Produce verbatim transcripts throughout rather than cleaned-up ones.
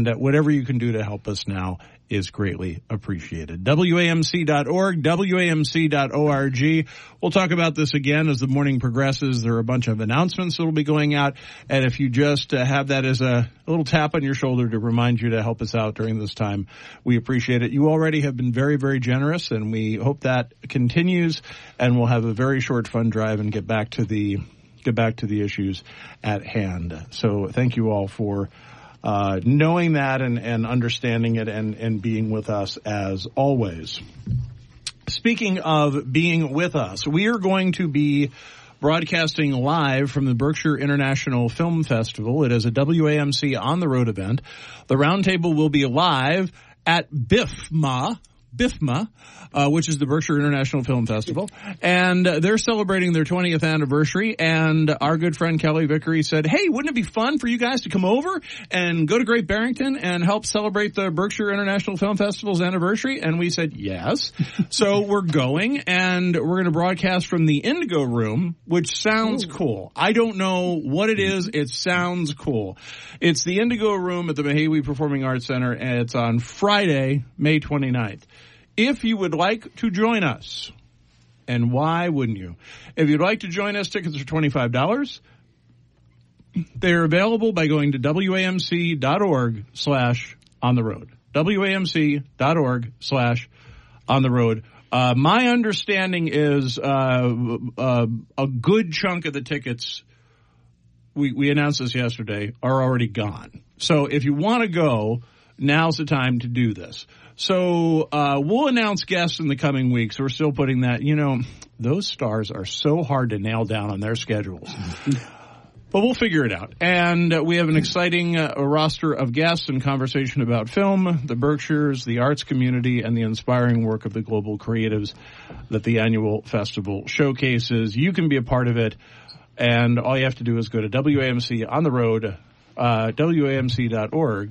And uh, whatever you can do to help us now is greatly appreciated. W A M C dot org, W A M C dot org. We'll talk about this again as the morning progresses. There are a bunch of announcements that will be going out. And if you just uh, have that as a, a little tap on your shoulder to remind you to help us out during this time, we appreciate it. You already have been very, very generous, and we hope that continues. And we'll have a very short fund drive and get back to the get back to the issues at hand. So thank you all for Uh, knowing that and, and understanding it and, and being with us as always. Speaking of being with us, we are going to be broadcasting live from the Berkshire International Film Festival. It is a W A M C on the road event. The roundtable will be live at B I F M A. B I F M A, uh, which is the Berkshire International Film Festival, and uh, they're celebrating their twentieth anniversary, and our good friend Kelly Vickery said, hey, wouldn't it be fun for you guys to come over and go to Great Barrington and help celebrate the Berkshire International Film Festival's anniversary? And we said, yes. So we're going, and we're going to broadcast from the Indigo Room, which sounds Ooh. cool. I don't know what it is. It sounds cool. It's the Indigo Room at the Mahawi Performing Arts Center, and it's on Friday, May twenty-ninth. If you would like to join us, and why wouldn't you? If you'd like to join us, tickets are twenty-five dollars. They're available by going to W A M C dot org slash on the road. W A M C dot org slash on the road. Uh, my understanding is uh, uh, a good chunk of the tickets, we, we announced this yesterday, are already gone. So if you want to go, now's the time to do this. So uh we'll announce guests in the coming weeks. We're still putting that, you know, those stars are so hard to nail down on their schedules. But we'll figure it out. And uh, we have an exciting uh, roster of guests and conversation about film, the Berkshires, the arts community, and the inspiring work of the global creatives that the annual festival showcases. You can be a part of it, and all you have to do is go to W A M C on the road, uh, W A M C dot org.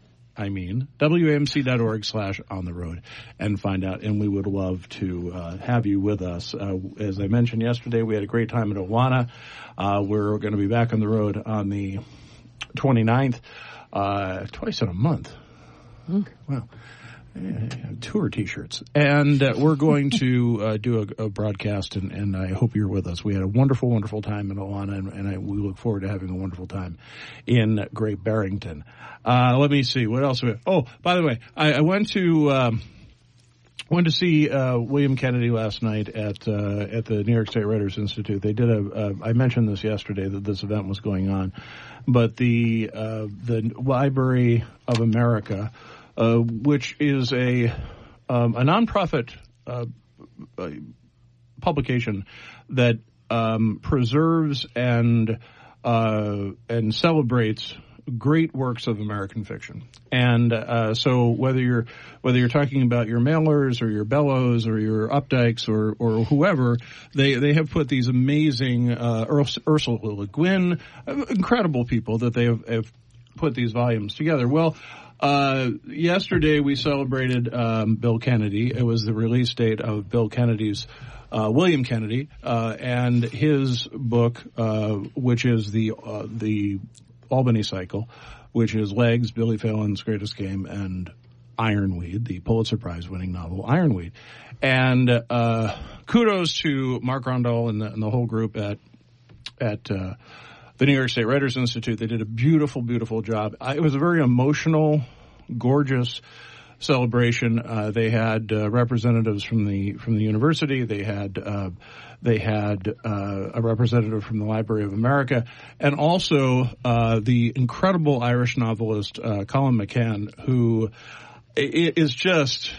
I mean, W A M C dot org slash on the road and find out. And we would love to uh, have you with us. Uh, as I mentioned yesterday, we had a great time at Awana. Uh, we're going to be back on the road on the twenty-ninth, uh, twice in a month. Okay. Wow. Yeah, tour T-shirts. And uh, we're going to uh, do a, a broadcast, and, and I hope you're with us. We had a wonderful, wonderful time in Awana, and, and I, we look forward to having a wonderful time in Great Barrington. Uh, let me see. What else? We have? Oh, by the way, I, I went to um, went to see uh, William Kennedy last night at uh, at the New York State Writers Institute. They did a. Uh, I mentioned this yesterday that this event was going on, but the uh, the Library of America, uh, which is a um, a nonprofit uh, uh, publication that um, preserves and uh, and celebrates great works of American fiction. And uh, so whether you're whether you're talking about your Mailers or your Bellows or your Updikes or or whoever, they they have put these amazing uh, Urs- Ursula Le Guin, uh, incredible people that they have, have put these volumes together. Well, uh, yesterday we celebrated um, Bill Kennedy. It was the release date of Bill Kennedy's Uh, William Kennedy uh, and his book, uh, which is the uh, the Albany Cycle, which is Legs, Billy Phelan's Greatest Game, and Ironweed, the Pulitzer Prize-winning novel Ironweed. And uh, kudos to Mark Rondell and the, and the whole group at at uh, the New York State Writers Institute. They did a beautiful, beautiful job. I, it was a very emotional, gorgeous celebration. Uh, they had uh, representatives from the from the university. They had uh, they had uh, a representative from the Library of America, and also uh, the incredible Irish novelist uh, Colin McCann, who is just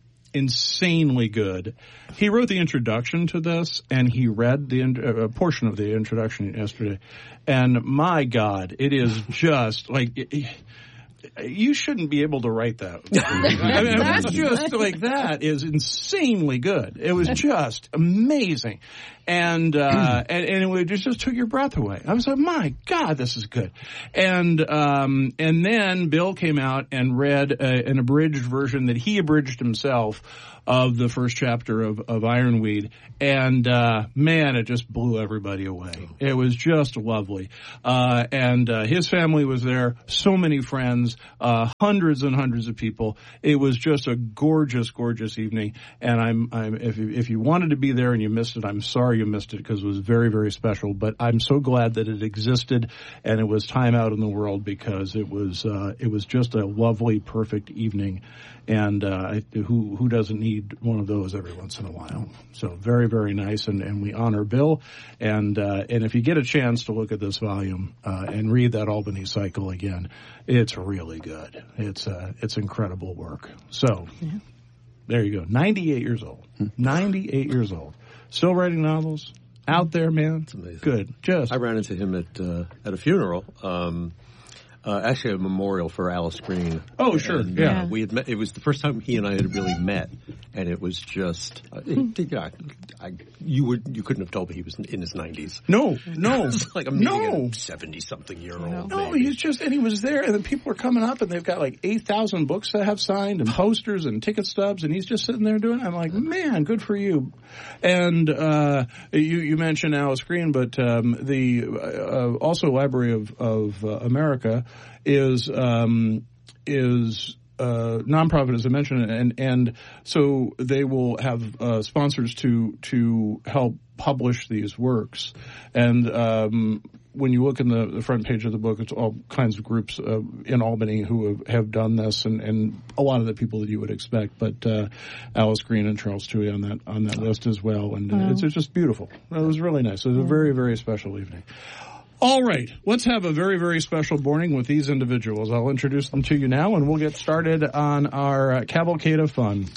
insanely good. He wrote the introduction to this, and he read the uh, a portion of the introduction yesterday. And my God, it is just like. It, You shouldn't be able to write that. I mean, it's just like that is insanely good. It was just amazing. And, uh, and, and it just, just took your breath away. I was like, my God, this is good. And, um, and then Bill came out and read a, an abridged version that he abridged himself of the first chapter of, of Ironweed. And, uh, man, it just blew everybody away. It was just lovely. Uh, and, uh, his family was there, so many friends, uh, hundreds and hundreds of people. It was just a gorgeous, gorgeous evening. And I'm, I'm, if you, if you wanted to be there and you missed it, I'm sorry you missed it because it was very, very special. But I'm so glad that it existed and it was time out in the world because it was, uh, it was just a lovely, perfect evening. And, uh, who, who doesn't need one of those every once in a while? So very, very nice. And, and we honor Bill. And, uh, and if you get a chance to look at this volume, uh, and read that Albany cycle again, it's really good. It's, uh, it's incredible work. So yeah. There you go. ninety-eight years old. ninety-eight years old. Still writing novels. Out there, man. It's amazing. Good. Just. I ran into him at, uh, at a funeral. Um, Uh, actually, a memorial for Alice Green. Oh, sure, and, yeah. Uh, we had met. It was the first time he and I had really met, and it was just. Uh, it, yeah, I, you would you couldn't have told me he was in his nineties. No, no, it was like a meeting no, a seventy-something year old. No, maybe. he's just and he was there, and then people are coming up, and they've got like eight thousand books that have signed, and posters, and ticket stubs, and he's just sitting there doing it. I'm like, man, good for you. And uh, you you mentioned Alice Green, but um, the uh, also Library of of uh, America is um, is uh, nonprofit, as I mentioned, and and so they will have uh, sponsors to to help publish these works. And um, when you look in the, the front page of the book, it's all kinds of groups uh, in Albany who have, have done this, and, and a lot of the people that you would expect. But uh, Alice Green and Charles Toohey on that on that list as well, and uh, it's, it's just beautiful. It was really nice. It was a very, very special evening. All right, let's have a very, very special morning with these individuals. I'll introduce them to you now, and we'll get started on our uh, cavalcade of fun.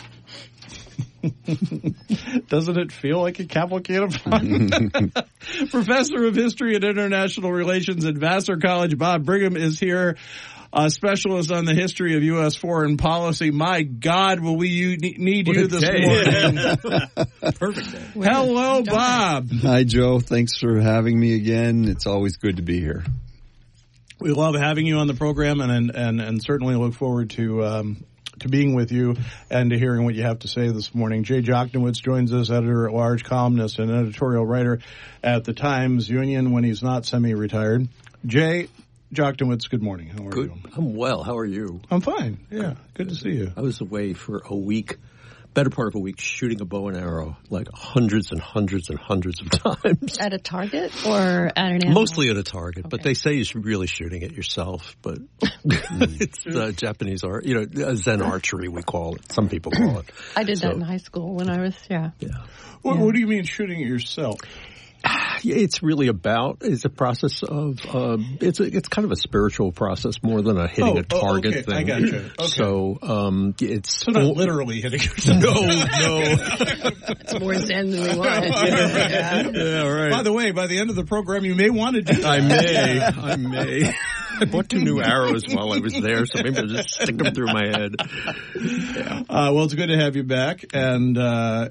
Doesn't it feel like a cavalcade of fun? Professor of History and International Relations at Vassar College, Bob Brigham, is here. A specialist on the history of U S foreign policy. My God, will we you, need you this day. morning? Perfect day. Hello, Bob. Hi, Joe. Thanks for having me again. It's always good to be here. We love having you on the program, and and and certainly look forward to um, to being with you and to hearing what you have to say this morning. Jay Jochnowitz joins us, editor-at-large, columnist, and editorial writer at the Times-Union when he's not semi-retired. Jay Jochnowitz, good morning. How are Good. you? I'm well. How are you? I'm fine. Yeah, good to see you. I was away for a week, better part of a week, shooting a bow and arrow like hundreds and hundreds and hundreds of times. At a target or at an animal? Mostly at a target, okay. But they say you should be really shooting it yourself. But it's the Japanese art, you know, Zen archery we call it. Some people call it. I did so, that in high school when I was, yeah. Yeah. What, yeah. what do you mean shooting it yourself? It's really about, it's a process of, uh, it's a, it's kind of a spiritual process more than a hitting oh, a target oh, okay. thing. I got you. Okay. So, um, it's. So not full, literally hitting yourself. No, no. It's more zen than we want. yeah. yeah, right. By the way, by the end of the program, you may want to do that. I may. I may. I bought two new arrows while I was there, so maybe I'll just stick them through my head. Yeah. Uh, well, it's good to have you back, and uh,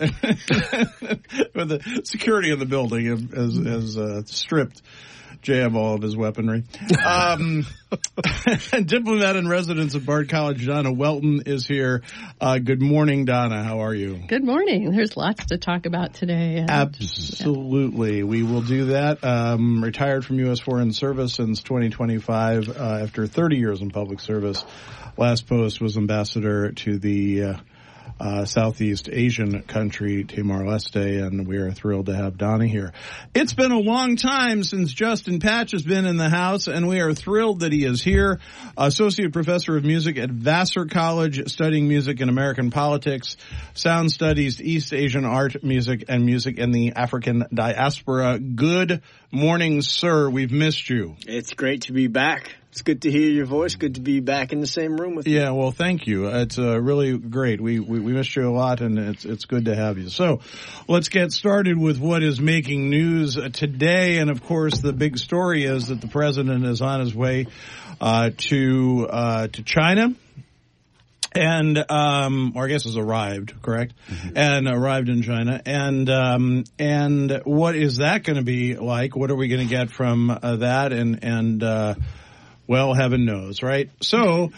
with the security in the building has, has uh, stripped Jay of all of his weaponry. Um, diplomat in residence at Bard College, Donna Welton, is here. Uh, good morning, Donna. How are you? Good morning. There's lots to talk about today. And, Absolutely. Yeah. We will do that. Um, retired from U S Foreign Service since twenty twenty-five uh, after thirty years in public service. Last post was ambassador to the uh, Uh, Southeast Asian country, Timor-Leste, and we are thrilled to have Donna here. It's been a long time since Justin Patch has been in the house, and we are thrilled that he is here. Associate Professor of Music at Vassar College, studying music in American politics, sound studies, East Asian art, music, and music in the African diaspora. Good morning, sir. We've missed you. It's great to be back. It's good to hear your voice. Good to be back in the same room with you. Yeah, well, thank you. It's uh, really great. We, we we missed you a lot, and it's it's good to have you. So, let's get started with what is making news today. And of course, the big story is that the president is on his way uh, to uh, to China. and um, or I guess has arrived, correct? Mm-hmm. And arrived in China. And um, and what is that going to be like? What are we going to get from uh, that? And and uh, well, heaven knows, right? So.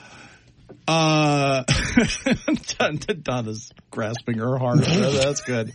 Uh, Donna's grasping her heart. That's good.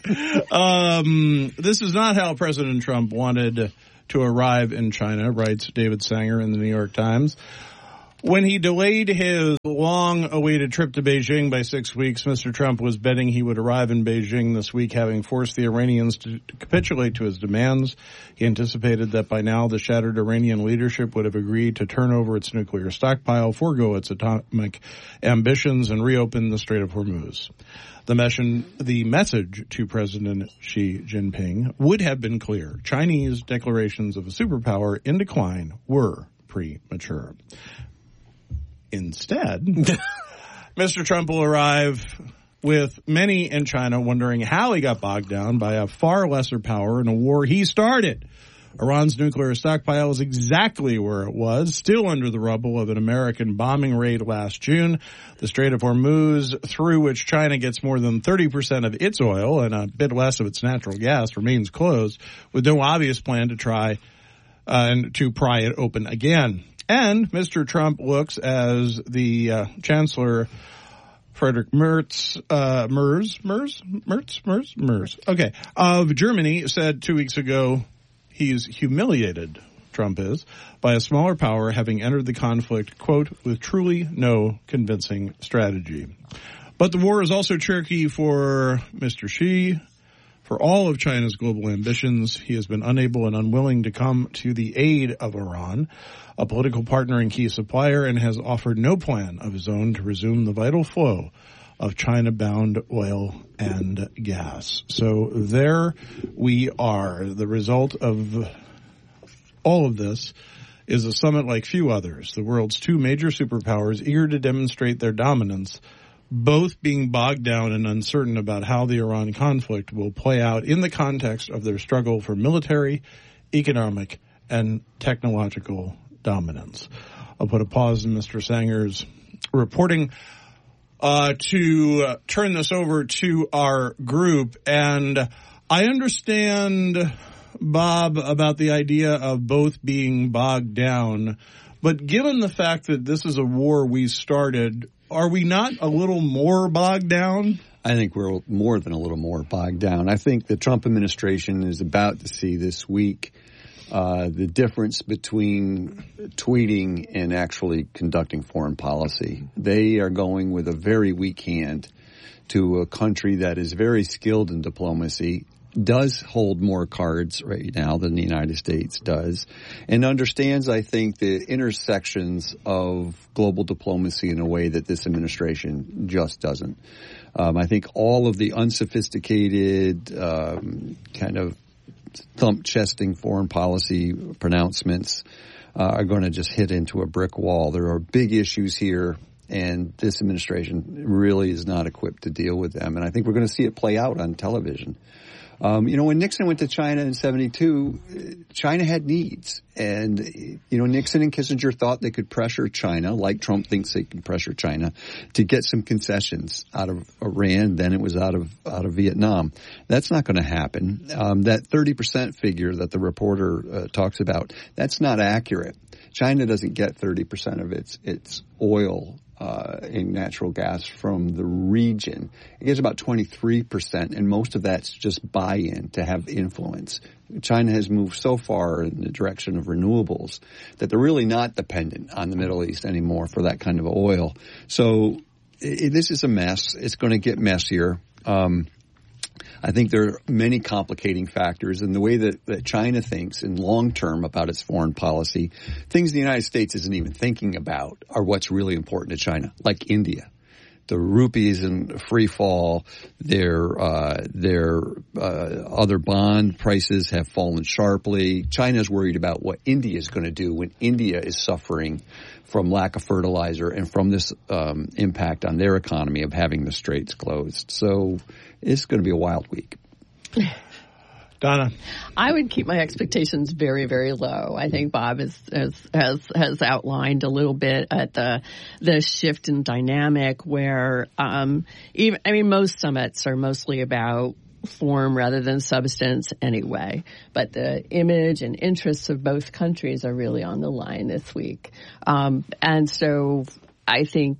Um, this is not how President Trump wanted to arrive in China, writes David Sanger in the New York Times. When he delayed his long-awaited trip to Beijing by six weeks, Mister Trump was betting he would arrive in Beijing this week, having forced the Iranians to capitulate to his demands. He anticipated that by now the shattered Iranian leadership would have agreed to turn over its nuclear stockpile, forego its atomic ambitions, and reopen the Strait of Hormuz. The, mes- the message to President Xi Jinping would have been clear. Chinese declarations of a superpower in decline were premature. Instead, Mister Trump will arrive with many in China wondering how he got bogged down by a far lesser power in a war he started. Iran's nuclear stockpile is exactly where it was, still under the rubble of an American bombing raid last June. The Strait of Hormuz, through which China gets more than thirty percent of its oil and a bit less of its natural gas, remains closed, with no obvious plan to try uh, and to pry it open again. And Mister Trump looks as the uh, Chancellor Friedrich Merz, uh, Merz, Merz, Merz, Merz, Merz, okay, of Germany said two weeks ago he's humiliated, Trump is, by a smaller power having entered the conflict, quote, with truly no convincing strategy. But the war is also tricky for Mister Xi. For all of China's global ambitions, he has been unable and unwilling to come to the aid of Iran, a political partner and key supplier, and has offered no plan of his own to resume the vital flow of China-bound oil and gas. So there we are. The result of all of this is a summit like few others. The world's two major superpowers, eager to demonstrate their dominance, both being bogged down and uncertain about how the Iran conflict will play out in the context of their struggle for military, economic, and technological dominance. I'll put a pause in Mister Sanger's reporting uh, to uh, turn this over to our group. And I understand, Bob, about the idea of both being bogged down. But given the fact that this is a war we started, are we not a little more bogged down? I think we're more than a little more bogged down. I think the Trump administration is about to see this week uh, the difference between tweeting and actually conducting foreign policy. They are going with a very weak hand to a country that is very skilled in diplomacy, does hold more cards right now than the United States does, and understands, I think, the intersections of global diplomacy in a way that this administration just doesn't. Um, I think all of the unsophisticated um, kind of thump-chesting foreign policy pronouncements uh, are going to just hit into a brick wall. There are big issues here, and this administration really is not equipped to deal with them. And I think we're going to see it play out on television. Um, you know, when Nixon went to China in seventy-two, China had needs. And, you know, Nixon and Kissinger thought they could pressure China, like Trump thinks they can pressure China, to get some concessions out of Iran. Then it was out of out of Vietnam. That's not going to happen. Um, that thirty percent figure that the reporter uh, talks about, that's not accurate. China doesn't get thirty percent of its its oil Uh, in natural gas from the region. It gets about twenty-three percent, and most of that's just buy-in to have influence. China has moved so far in the direction of renewables that they're really not dependent on the Middle East anymore for that kind of oil. So it, this is a mess. It's going to get messier. Um, I think there are many complicating factors, and the way that, that China thinks in long term about its foreign policy, things the United States isn't even thinking about are what's really important to China, like India. The rupee is in free fall. Their uh, their uh, other bond prices have fallen sharply. China's worried about what India is going to do when India is suffering from lack of fertilizer and from this um, impact on their economy of having the straits closed. So it's going to be a wild week. Donna? I would keep my expectations very, very low. I think Bob has has has, has outlined a little bit at the the shift in dynamic where um, even I mean most summits are mostly about form rather than substance anyway. But the image and interests of both countries are really on the line this week, um, and so I think.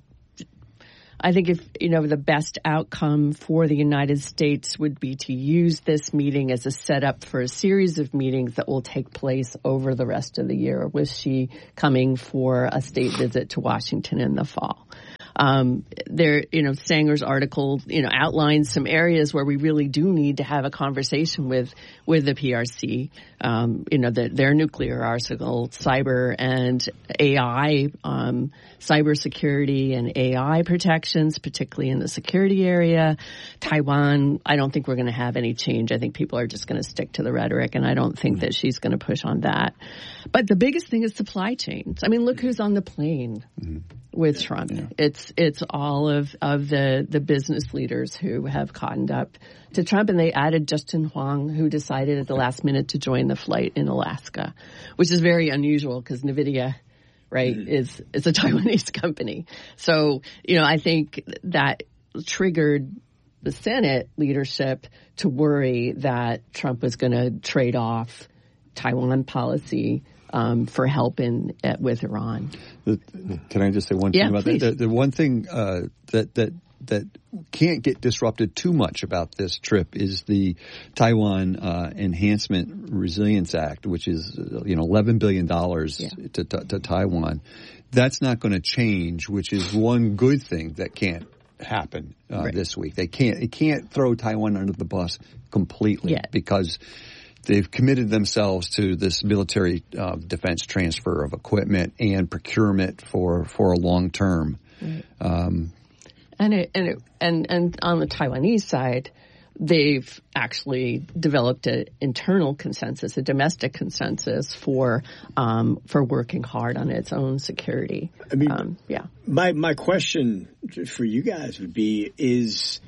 I think if, you know, the best outcome for the United States would be to use this meeting as a setup for a series of meetings that will take place over the rest of the year, with Xi coming for a state visit to Washington in the fall. Um, there, you know, Sanger's article, you know, outlines some areas where we really do need to have a conversation with, with the P R C. Um, you know, the, their nuclear arsenal, cyber and A I, um, cybersecurity and A I protections, particularly in the security area. Taiwan, I don't think we're going to have any change. I think people are just going to stick to the rhetoric, and I don't think that she's going to push on that. But the biggest thing is supply chains. I mean, look who's on the plane mm-hmm. with Trump. Yeah. It's it's all of, of the, the business leaders who have cottoned up to Trump, and they added Justin Huang, who decided at the last minute to join the flight in Alaska, which is very unusual because NVIDIA, right, mm-hmm. is, is a Taiwanese company. So, you know, I think that triggered the Senate leadership to worry that Trump was going to trade off Taiwan policy um, for help in, uh, with Iran. The, can I just say one yeah, thing about please. that? The, the one thing uh, that that that can't get disrupted too much about this trip is the Taiwan uh, Enhancement Resilience Act, which is you know eleven billion dollars yeah. to, to, to Taiwan. That's not going to change, which is one good thing that can't happen uh, right. this week. They can't it can't throw Taiwan under the bus completely yeah. because they've committed themselves to this military uh, defense transfer of equipment and procurement for, for a long term. Right. Um, and, it, and, it, and and on the Taiwanese side, they've actually developed an internal consensus, a domestic consensus for um, for working hard on its own security. I mean, um, yeah. My my question for you guys would be: Is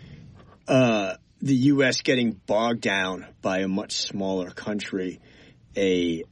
uh, the U S getting bogged down by a much smaller country? A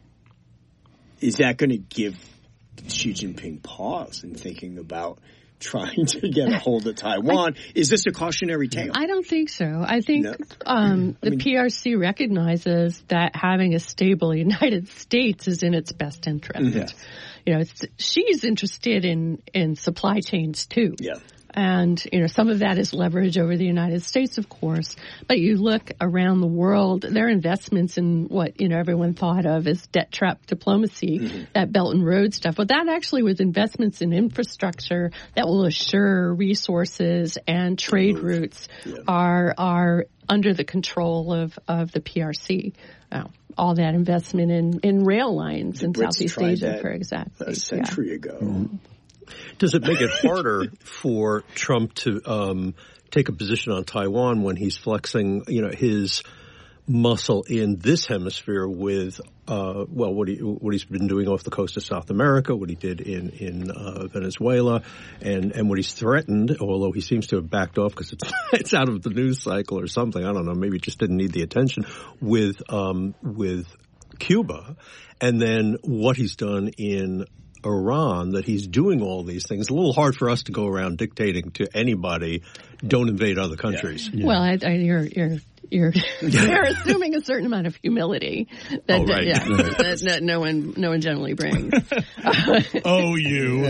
is that going to give Xi Jinping pause in thinking about trying to get a hold of Taiwan? I, is this a cautionary tale? I don't think so. I think no. um, the I mean, P R C recognizes that having a stable United States is in its best interest. Mm-hmm. Yeah. You know, it's, she's interested in, in supply chains too. Yeah. And, you know, some of that is leverage over the United States, of course. But you look around the world, there are investments in what, you know, everyone thought of as debt trap diplomacy, mm-hmm. that Belt and Road stuff. Well, that actually was investments in infrastructure that will assure resources and trade Move. routes yeah. are are under the control of, of the P R C. Oh, all that investment in, in rail lines the in Brits Southeast tried Asia, that for example. A century yeah. ago. Mm-hmm. Does it make it harder for Trump to um, take a position on Taiwan when he's flexing, you know, his muscle in this hemisphere with, uh, well, what he what he's been doing off the coast of South America, what he did in in uh, Venezuela, and and what he's threatened, although he seems to have backed off because it's it's out of the news cycle or something. I don't know. Maybe it just didn't need the attention with um, with Cuba, and then what he's done in Iran, that he's doing all these things. A little hard for us to go around dictating to anybody, don't invade other countries. Yeah. Yeah. Well, I, I, you're you're you're you're assuming a certain amount of humility that, oh, right. yeah, that, that no one no one generally brings. Oh, you.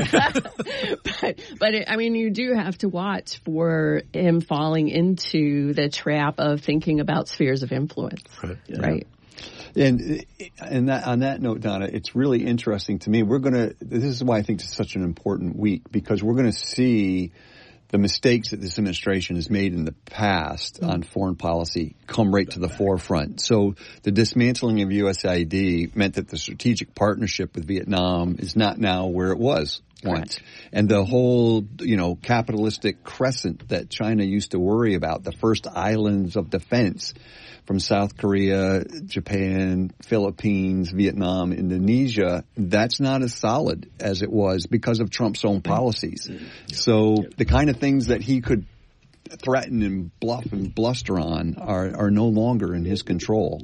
but but it, I mean, you do have to watch for him falling into the trap of thinking about spheres of influence, right? Yeah. right? And and that, on that note, Donna, it's really interesting to me. We're going to, this is why I think it's such an important week, because we're going to see the mistakes that this administration has made in the past on foreign policy come right to the forefront. So the dismantling of U S A I D meant that the strategic partnership with Vietnam is not now where it was once. And the whole, you know, capitalistic crescent that China used to worry about, the first islands of defense from South Korea, Japan, Philippines, Vietnam, Indonesia, that's not as solid as it was because of Trump's own policies. So the kind of things that he could threaten and bluff and bluster on are, are no longer in his control.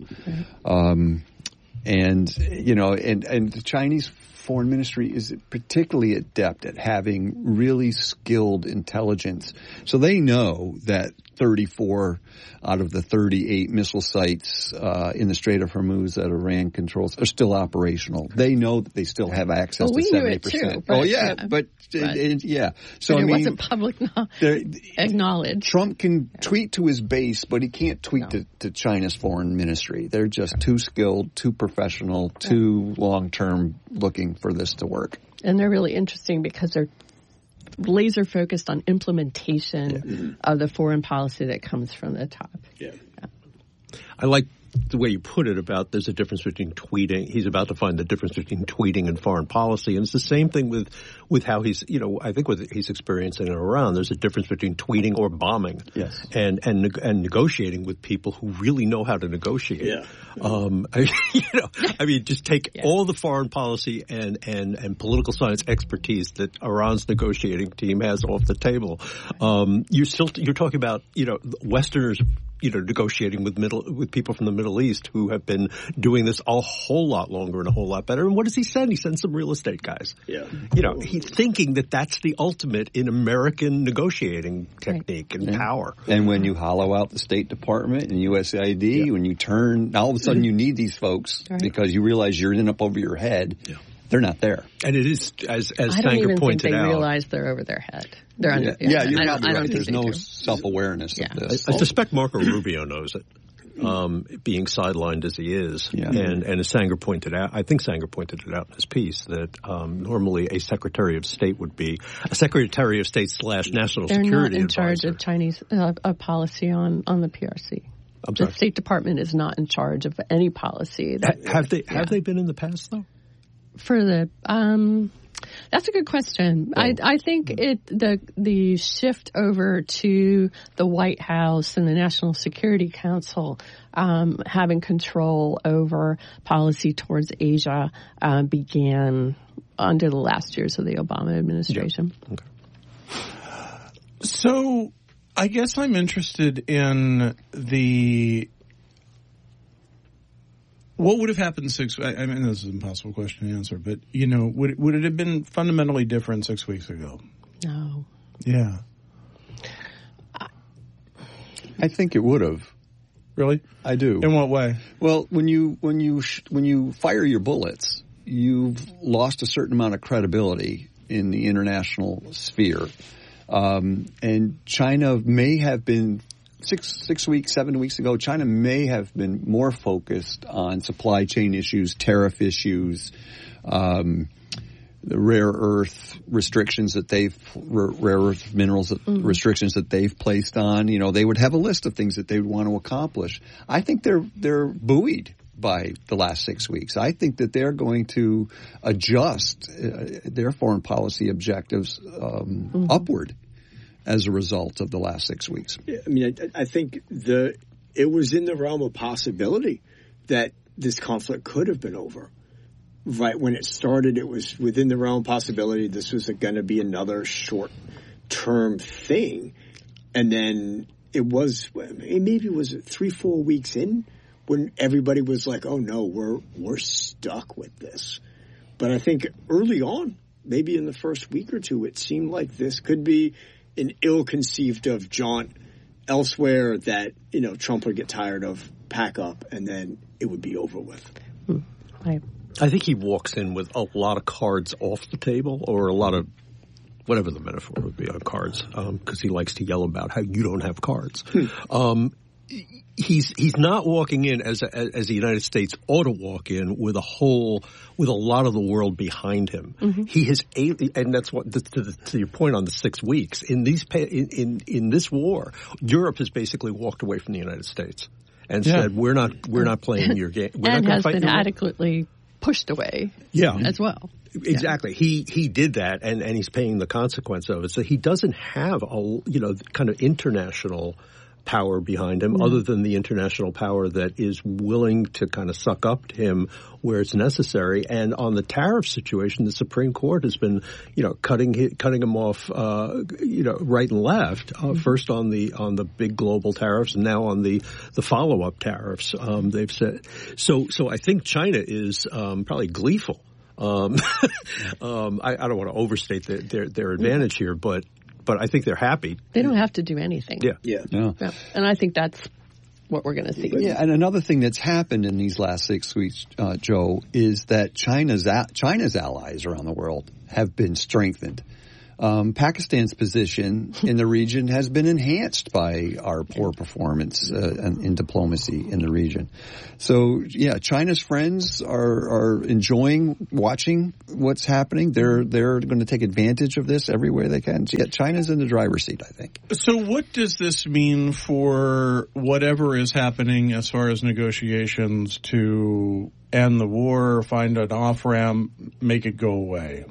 Um, and, you know, and, and the Chinese foreign ministry is particularly adept at having really skilled intelligence. So they know that thirty-four out of the thirty-eight missile sites uh, in the Strait of Hormuz that Iran controls are still operational. They know that they still have access well, we to seventy percent. Knew it too, but, oh yeah, yeah. but, but it, it, yeah. So but it I mean, wasn't public no- acknowledged. Trump can tweet to his base, but he can't tweet no. to, to China's foreign ministry. They're just too skilled, too professional, too long term looking for this to work. And they're really interesting because they're laser focused on implementation yeah. of the foreign policy that comes from the top. Yeah. yeah. I like the way you put it about there's a difference between tweeting. He's about to find the difference between tweeting and foreign policy. And it's the same thing with, with how he's, you know, I think what he's experiencing in Iran, there's a difference between tweeting or bombing. Yes. And, and, and negotiating with people who really know how to negotiate. Yeah. Um, I, you know, I mean, just take yeah. all the foreign policy and, and, and political science expertise that Iran's negotiating team has off the table. Um, you're still, you're talking about, you know, Westerners, you know, negotiating with middle, with people from the Middle East who have been doing this a whole lot longer and a whole lot better. And what does he send? He sends some real estate guys. Yeah. You know, he's thinking that that's the ultimate in American negotiating technique and yeah. power. And when you hollow out the State Department and U S A I D, yeah. when you turn, all of a sudden you need these folks right. because you realize you're in up over your head. Yeah. They're not there. And it is, as, as I don't Sanger even pointed think they out. realize they're over their head. They're yeah. under, yeah, yeah, you're I probably don't, I don't right. think There's they no do. self-awareness yeah. of this. I, I suspect Marco Rubio knows it. Um, being sidelined as he is. Yeah. And, and as Sanger pointed out, I think Sanger pointed it out in his piece, that um, normally a Secretary of State would be a Secretary of State slash National They're Security not in advisor. charge of Chinese uh, a policy on, on the P R C. I'm the sorry. State Department is not in charge of any policy. That, ha- have they yeah. have they been in the past, though? For the um, that's a good question. Oh. I I think it the the shift over to the White House and the National Security Council um, having control over policy towards Asia uh, began under the last years of the Obama administration. Yeah. Okay. So I guess I'm interested in the what would have happened six. I, I mean, this is an impossible question to answer, but you know, would would it have been fundamentally different six weeks ago? No. Yeah. I think it would have. Really? I do. In what way? Well, when you when you sh- when you fire your bullets, you've lost a certain amount of credibility in the international sphere, um, and China may have been. Six six weeks, seven weeks ago, China may have been more focused on supply chain issues, tariff issues, um, the rare earth restrictions that they've, rare earth minerals mm-hmm. restrictions that they've placed on. You know, they would have a list of things that they would want to accomplish. I think they're they're buoyed by the last six weeks. I think that they're going to adjust uh, their foreign policy objectives um, mm-hmm. upward as a result of the last six weeks. Yeah, I mean, I, I think the it was in the realm of possibility that this conflict could have been over. Right when it started, it was within the realm of possibility this was going to be another short-term thing. And then it was, maybe it was three, four weeks in when everybody was like, oh, no, we're we're stuck with this. But I think early on, maybe in the first week or two, it seemed like this could be an ill-conceived of jaunt elsewhere that, you know, Trump would get tired of, pack up, and then it would be over with. Hmm. I, I think he walks in with a lot of cards off the table, or a lot of whatever the metaphor would be on cards, because um, he likes to yell about how you don't have cards. Hmm. Um, he's he's not walking in as a, as the United States ought to walk in with a whole with a lot of the world behind him. Mm-hmm. He has, and that's what to, the, to your point on the six weeks in these in, in in this war, Europe has basically walked away from the United States and yeah. said we're not we're not playing your game. We're and not has fight been adequately pushed away. Yeah. as well. Exactly. Yeah. He he did that, and, and he's paying the consequence of it. So he doesn't have a you know kind of international power behind him, mm. other than the international power that is willing to kind of suck up to him where it's necessary. And on the tariff situation, the Supreme Court has been, you know, cutting cutting him off, uh, you know, right and left. Uh, mm-hmm. First on the on the big global tariffs, and now on the the follow up tariffs. Um, they've said so. So I think China is um, probably gleeful. Um, um, I, I don't want to overstate the, their their advantage here, but. But I think they're happy. They don't have to do anything. Yeah. Yeah. yeah. yeah. And I think that's what we're going to see. Yeah, and another thing that's happened in these last six weeks, uh, Joe, is that China's a- China's allies around the world have been strengthened. Um, Pakistan's position in the region has been enhanced by our poor performance uh, in, in diplomacy in the region. So, yeah, China's friends are, are enjoying watching what's happening. They're they're going to take advantage of this every way they can. So, yeah, China's in the driver's seat, I think. So what does this mean for whatever is happening as far as negotiations to end the war, find an off-ramp, make it go away?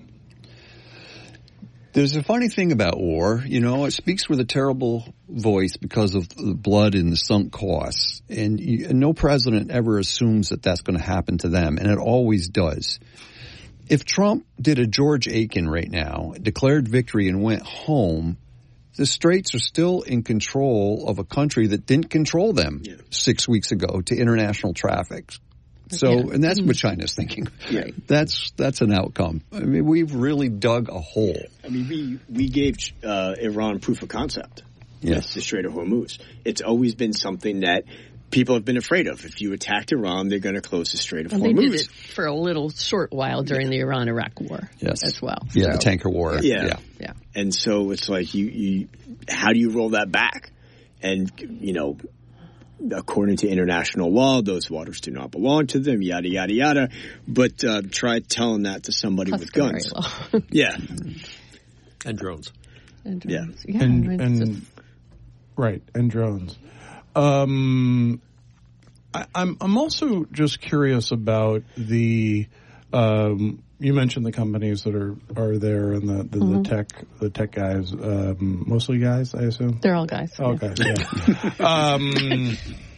There's a funny thing about war, you know, it speaks with a terrible voice because of the blood and the sunk costs. And, you, and no president ever assumes that that's going to happen to them, and it always does. If Trump did a George Aiken right now, declared victory and went home, the Straits are still in control of a country that didn't control them yeah. six weeks ago to international traffic. So, yeah. and that's what China's thinking. Yeah. That's that's an outcome. I mean, we've really dug a hole. I mean, we we gave uh, Iran proof of concept. Yes, the Strait of Hormuz. It's always been something that people have been afraid of. If you attacked Iran, they're going to close the Strait of and Hormuz. They did it for a little short while during the Iran-Iraq war. Yes, as well. Yeah, so, the tanker war. Yeah. yeah, yeah. And so it's like you, you, how do you roll that back? And you know. According to international law, those waters do not belong to them, yada, yada, yada. But uh, try telling that to somebody Customary with guns. Law. yeah. And drones. And drones. Yeah. yeah and, I mean, and just... Right, and drones. Um, I, I'm, I'm also just curious about the... Um, you mentioned the companies that are, are there and the, the, mm-hmm. the tech the tech guys, um, mostly guys, I assume? They're all guys. Oh, yeah. guys, yeah. um,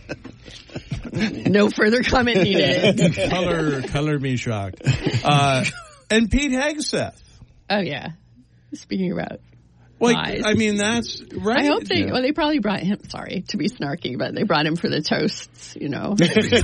no further comment needed. color, color me shocked. Uh, and Pete Hegseth. Oh, yeah. Speaking about Like, guys. I mean, that's right. I hope they, yeah. well, they probably brought him, sorry to be snarky, but they brought him for the toasts, you know.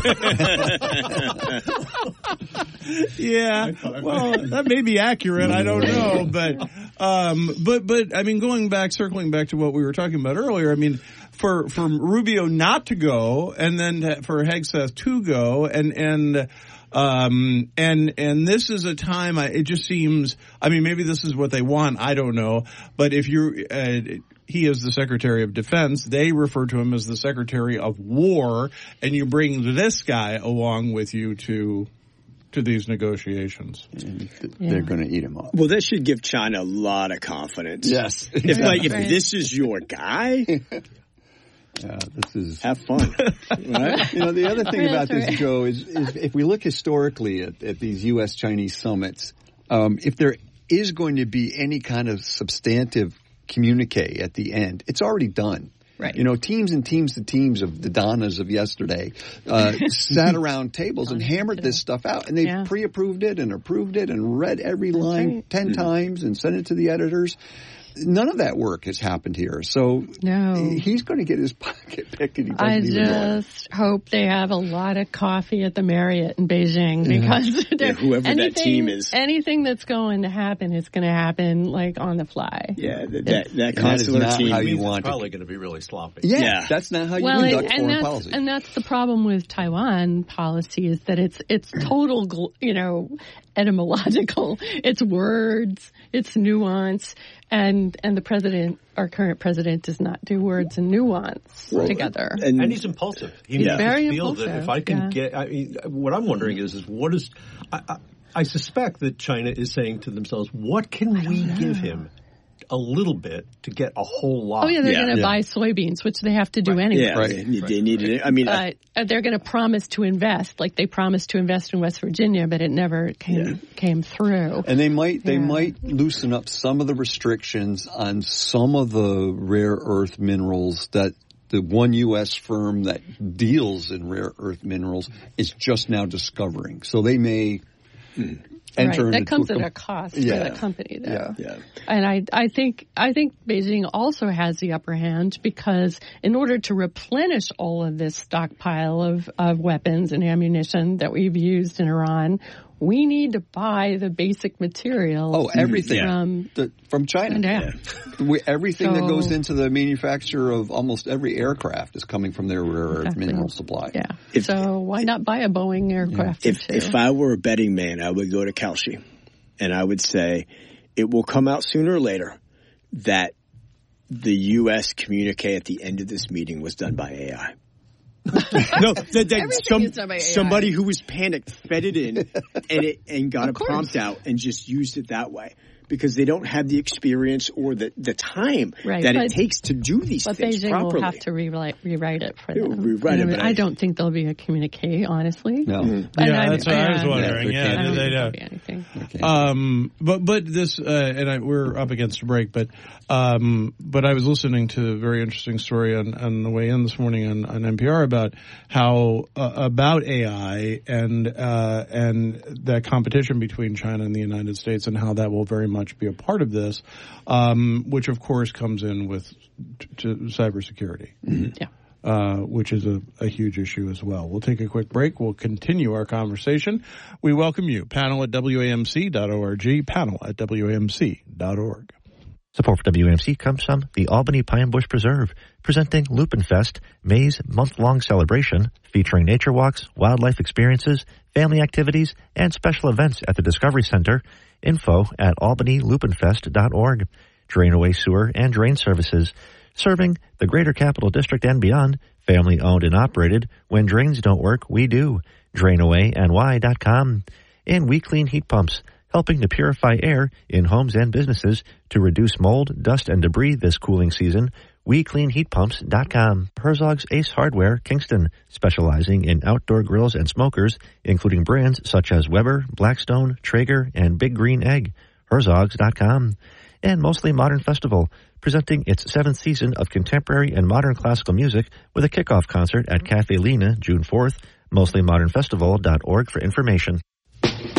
Yeah, well, that may be accurate. I don't know, but, um, but, but, I mean, going back, circling back to what we were talking about earlier, I mean, for, for Rubio not to go and then to, for Hegseth to go and, and, um, and, and this is a time, I, it just seems, I mean, maybe this is what they want, I don't know, but if you're, uh, he is the Secretary of Defense, they refer to him as the Secretary of War, and you bring this guy along with you to, to these negotiations. They're yeah. going to eat him up. Well, that should give China a lot of confidence. Yes. If like if this is your guy, yeah, this is have fun. Right? You know, the other thing yeah, about this, right. Joe, is, is if we look historically at, at these U S Chinese summits, um, if there is going to be any kind of substantive communique at the end, it's already done. Right. You know, teams and teams and teams of the Donnas of yesterday uh, sat around tables and hammered this stuff out, and they yeah. pre-approved it and approved it and read every line right. ten mm-hmm. times and sent it to the editors. None of that work has happened here. So no. he's going to get his pocket picked and he doesn't I even know it. just hope they have a lot of coffee at the Marriott in Beijing because yeah, whoever anything, that team is. Anything that's going to happen is going to happen like on the fly. Yeah, that, that, that that consular is not team. how you It's want probably it. going to be really sloppy. Yeah, Yeah. that's not how you Well, conduct and, and foreign that's policy. and that's the problem with Taiwan policy is that it's it's total, gl- you know, etymological. It's words, it's nuance, and and the president, our current president, does not do words and nuance Well, together. And, And he's impulsive. He He's makes very us feel impulsive, that if I can yeah. get, I mean, what I'm wondering is, is what is, I, I, I suspect that China is saying to themselves, what can we know. give him a little bit to get a whole lot? Oh yeah, they're Yeah. going to Yeah. buy soybeans, which they have to do anyway. yeah, Right. they, they needed it. I mean, I, But uh, they're going to promise to invest, like they promised to invest in West Virginia, but it never came Yeah. came through. And they might they Yeah. might loosen up some of the restrictions on some of the rare earth minerals that the one U S firm that deals in rare earth minerals is just now discovering. So they may hmm. enter right. That into comes a at a cost yeah. for the company, though. Yeah. Yeah. And I, I think, I think Beijing also has the upper hand because in order to replenish all of this stockpile of, of weapons and ammunition that we've used in Iran, we need to buy the basic materials. Oh, everything from, the, from China. Yeah. We, everything so, that goes into the manufacture of almost every aircraft is coming from their rare earth exactly. mineral supply. Yeah. If, so why not buy a Boeing aircraft? If, too? if I were a betting man, I would go to Kalshi, and I would say it will come out sooner or later that the U S communique at the end of this meeting was done by A I. no, that, that some, is done by A I. Somebody who was panicked fed it in and it and got Of a course. prompt out and just used it that way because they don't have the experience or the, the time Right, that but- it takes to do these But things Beijing properly. will have to rewrite, rewrite it for They will them. rewrite it, I, mean, but I I- don't think there'll be a communique, honestly. No. And Yeah, I- that's what I was yeah, wondering. Yeah, Yeah, I don't they think there'll don't. be anything. Okay. Um, but but this uh, and I, we're up against a break, but um, but I was listening to a very interesting story on, on the way in this morning on, on N P R about how uh, about A I and uh, and that competition between China and the United States and how that will very much be a part of this, um, which of course comes in with t- t- cybersecurity. Mm-hmm. Yeah. Uh, which is a, a huge issue as well. We'll take a quick break. We'll continue our conversation. We welcome you. Panel at W A M C dot org. Panel at W A M C dot org. Support for W A M C comes from the Albany Pine Bush Preserve, presenting Lupin Fest, May's month-long celebration featuring nature walks, wildlife experiences, family activities, and special events at the Discovery Center. Info at albany lupin fest dot org. Drain away sewer and drain services, serving the Greater Capital District and beyond, family-owned and operated. When drains don't work, we do. drain away N Y dot com. And We Clean Heat Pumps, helping to purify air in homes and businesses to reduce mold, dust, and debris this cooling season. we clean heat pumps dot com. Herzog's Ace Hardware, Kingston, specializing in outdoor grills and smokers, including brands such as Weber, Blackstone, Traeger, and Big Green Egg. Herzogs dot com. And Mostly Modern Festival, presenting its seventh season of contemporary and modern classical music with a kickoff concert at Cafe Lena June fourth. mostly modern festival dot org for information.